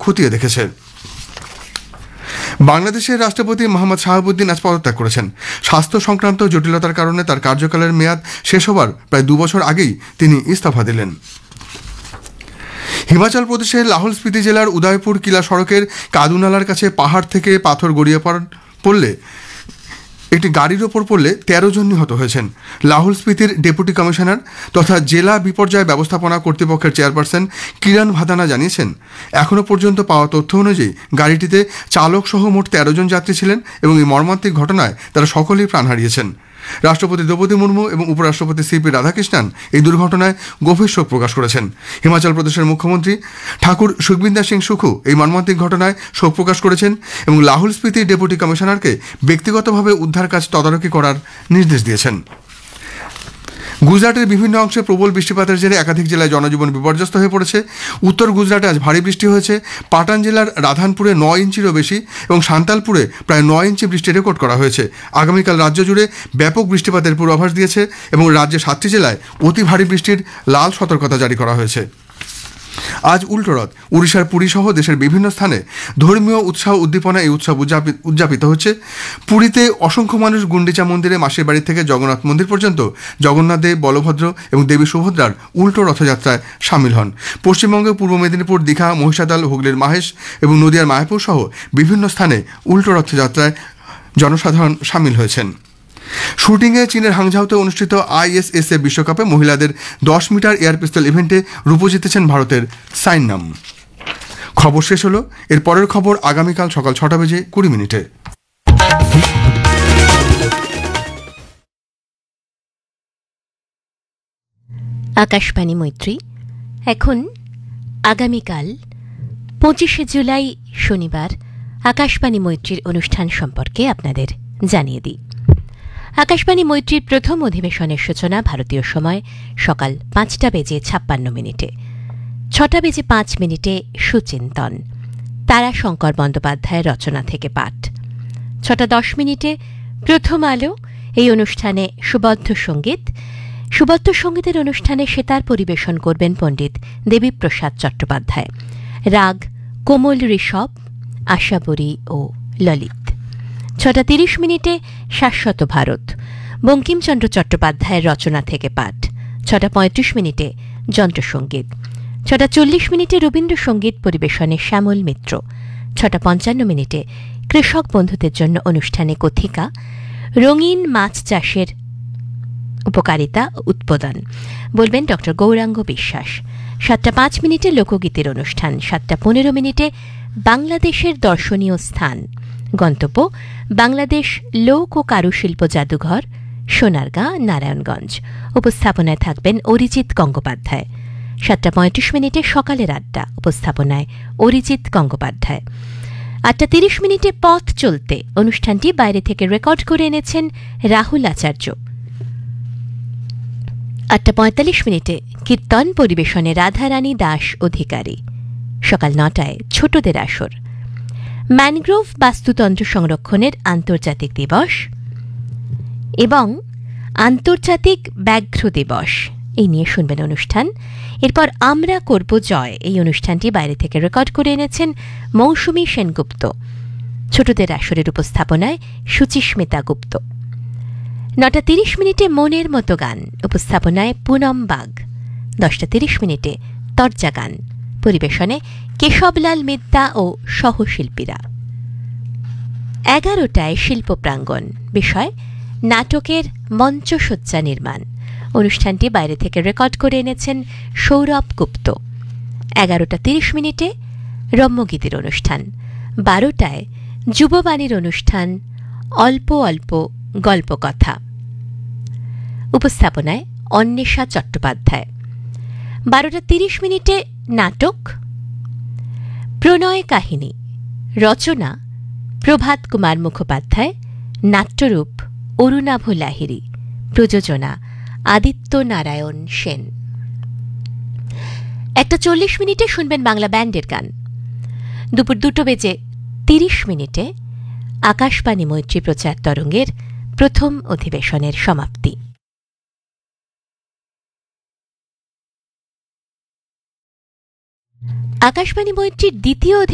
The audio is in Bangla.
খতিয়ে দেখেছে। বাংলাদেশের রাষ্ট্রপতি মোহাম্মদ শাহাবুদ্দিন আজ পদত্যাগ করেছেন। স্বাস্থ্য সংক্রান্ত জটিলতার কারণে তার কার্যকালের মেয়াদ শেষ হবার প্রায় 2 বছর আগেই তিনি ইস্তফা দিলেন। হিমাচল প্রদেশের লাহোল স্পিতি জেলার উদয়পুর কিলা সড়কের কাদুনালার কাছে পাহাড় থেকে পাথর গড়িয়ে পড়লে একটি গাড়ির ওপর পড়লে 13 জন নিহত হয়েছেন। লাহোল স্পিতির ডেপুটি কমিশনার তথা জেলা বিপর্যয় ব্যবস্থাপনা কর্তৃপক্ষের চেয়ারপারসন কিরণ ভাদানা জানিয়েছেন, এখনও পর্যন্ত পাওয়া তথ্য অনুযায়ী গাড়িটিতে চালক সহ মোট 13 জন যাত্রী ছিলেন এবং এই মর্মান্তিক ঘটনায় তারা সকলেই প্রাণ হারিয়েছেন। রাষ্ট্রপতি দ্রৌপদী মুর্মু এবং উপরাষ্ট্রপতি সিপি রাধাকৃষ্ণন এই দুর্ঘটনায় গভীর শোক প্রকাশ করেছেন। হিমাচল প্রদেশের মুখ্যমন্ত্রী ঠাকুর সুখবিন্দর সিং সুখু এই মর্মান্তিক ঘটনায় শোক প্রকাশ করেছেন এবং লাহোল স্পিতির ডেপুটি কমিশনারকে ব্যক্তিগতভাবে উদ্ধার কাজ তদারকি করার নির্দেশ দিয়েছেন। গুজরাটের বিভিন্ন অংশে প্রবল বৃষ্টিপাতের জেরে একাধিক জেলায় জনজীবন বিপর্যস্ত হয়ে পড়েছে। উত্তর গুজরাটে আজ ভারী বৃষ্টি হয়েছে। পাটান জেলার রাধানপুরে 9 ইঞ্চিরও বেশি এবং সান্তালপুরে প্রায় 9 ইঞ্চি বৃষ্টি রেকর্ড করা হয়েছে। আগামীকাল রাজ্য জুড়ে ব্যাপক বৃষ্টিপাতের পূর্বাভাস দিয়েছে এবং রাজ্যের 7টি জেলায় অতি ভারী বৃষ্টির লাল সতর্কতা জারি করা হয়েছে। আজ উল্টোরথ। উড়িষ্যার পুরী সহ দেশের বিভিন্ন স্থানে ধর্মীয় উৎসাহ উদ্দীপনা এই উৎসব উদযাপিত হচ্ছে। পুরীতে অসংখ্য মানুষ গুন্ডিচা মন্দিরে মাসির বাড়ি থেকে জগন্নাথ মন্দির পর্যন্ত জগন্নাথ দেব, বলভদ্র এবং দেবী সুভদ্রার উল্টো রথযাত্রায় সামিল হন। পশ্চিমবঙ্গে পূর্ব মেদিনীপুর, দীঘা, মহিষাদল, হুগলির মাহেশ এবং নদিয়ার মায়াপুর সহ বিভিন্ন স্থানে উল্টো রথযাত্রায় জনসাধারণ সামিল হয়েছেন। শুটিংয়ে চীনের হাংঝাওতে অনুষ্ঠিত ISSA বিশ্বকাপে মহিলাদের 10 মিটার এয়ার পিস্তল ইভেন্টে রূপো জিতেছেন ভারতের সাইনাম। খবর শেষ হলো। এর পরের খবর আগামীকাল সকাল 6:20 আকাশবাণী মৈত্রী। এখন আগামীকাল 25শে জুলাই শনিবার আকাশবাণী মৈত্রীর অনুষ্ঠান সম্পর্কে আপনাদের জানিয়ে দিই। আকাশবাণী মৈত্রীর প্রথম অধিবেশনের সূচনা ভারতীয় সময় সকাল 5:56 6:05 সুচিন্তন, তারাশঙ্কর বন্দ্যোপাধ্যায়ের রচনা থেকে পাঠ। 6:10 প্রথম আলো। এই অনুষ্ঠানে সুবদ্ধ সঙ্গীতের অনুষ্ঠানে সেতার পরিবেশন করবেন পণ্ডিত দেবীপ্রসাদ চট্টোপাধ্যায়। রাগ কোমল ঋষভ, আশাবরী ও ললিত। 6:30 শাশ্বত ভারত, বঙ্কিমচন্দ্র চট্টোপাধ্যায়ের রচনা থেকে পাঠ। 6:35 যন্ত্রসঙ্গীত। 6:40 রবীন্দ্রসঙ্গীত পরিবেশনে শ্যামল মিত্র। 6:55 কৃষক বন্ধুদের জন্য অনুষ্ঠানে কথিকা রঙিন মাছ চাষের উপকারিতা উৎপাদন বলবেন ড গৌরাঙ্গ বিশ্বাস। 7:05 লোকগীতের অনুষ্ঠান। 7:15 বাংলাদেশের দর্শনীয় স্থান, গন্তব্য বাংলাদেশ লোক ও কারুশিল্প জাদুঘর, সোনারগাঁ, নারায়ণগঞ্জ। উপস্থাপনায় থাকবেন অরিজিৎ গঙ্গোপাধ্যায়। 7:35 সকালের আড্ডা, উপস্থাপনায় অরিজিৎ গঙ্গোপাধ্যায়। 8:30 পথ চলতে, অনুষ্ঠানটি বাইরে থেকে রেকর্ড করে এনেছেন রাহুল আচার্য। 8:45 কীর্তন পরিবেশনে রাধারানী দাস অধিকারী। সকাল 9টায় ছোটদের আসর, ম্যানগ্রোভ বাস্তুতন্ত্র সংরক্ষণের আন্তর্জাতিক দিবস এবং আন্তর্জাতিক ব্যাঘ্র দিবস এই নিয়ে শুনবেন অনুষ্ঠান। এরপর আমরা করব জয়। এই অনুষ্ঠানটি বাইরে থেকে রেকর্ড করে এনেছেন মৌসুমী সেনগুপ্ত। ছোটদের আসরের উপস্থাপনায় সুচিস্মিতা গুপ্ত। 9:30 মনের মতো গান, উপস্থাপনায় পুনম বাগ। 10:30 তরজা গান, পরিবেশনে কেশবলাল মিদ্দা ও সহশিল্পীরা। 11টায় শিল্প প্রাঙ্গণ, বিষয় নাটকের মঞ্চসজ্জা নির্মাণ। অনুষ্ঠানটি বাইরে থেকে রেকর্ড করে এনেছেন সৌরভ গুপ্ত। 11:30 রম্যগীতির অনুষ্ঠান। 12টায় যুববাণীর অনুষ্ঠান অল্প অল্প গল্পকথা, উপস্থাপনায় অন্বেষা চট্টোপাধ্যায়। 12:30 নাটক প্রণয় কাহিনী, রচনা প্রভাত কুমার মুখোপাধ্যায়, নাট্যরূপ অরুণাভ লাহিড়ী, প্রযোজনা আদিত্য নারায়ণ সেন। 1:40 শুনবেন বাংলা ব্যান্ডের গান। দুপুর 2:30 আকাশবাণী মৈত্রী প্রচার তরঙ্গের প্রথম অধিবেশনের সমাপ্তি। আকাশবাণী মৈত্রীর দ্বিতীয়